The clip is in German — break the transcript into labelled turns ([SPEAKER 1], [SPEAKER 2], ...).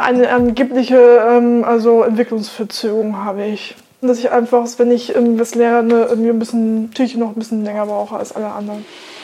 [SPEAKER 1] eine angebliche Entwicklungsverzögerung habe ich. Dass ich einfach, wenn ich was lerne, irgendwie natürlich noch ein bisschen länger brauche als alle anderen.